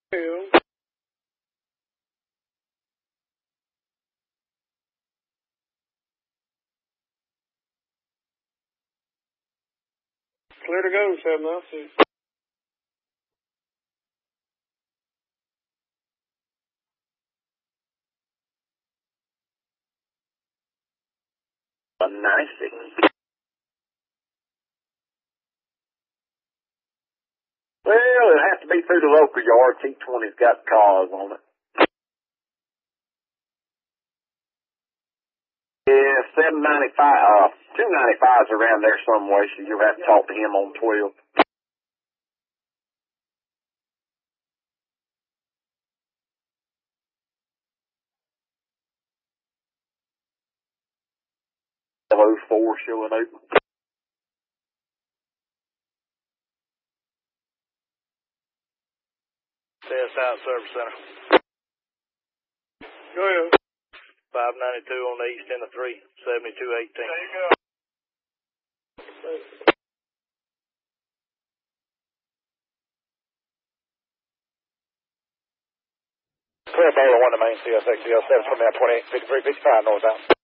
Clear to go, 796. Well, it has to be through the local yard. T20's got cars on it. Yeah, 795, 295's around there somewhere, so you'll have to talk to him on 12. Those 4 showing open. Test out service center. Go ahead. 592 on the east end of 3, 7218. There you go. Clear Bowler 1 to main CSX, CL7, 29, 28, 53, 55 northbound.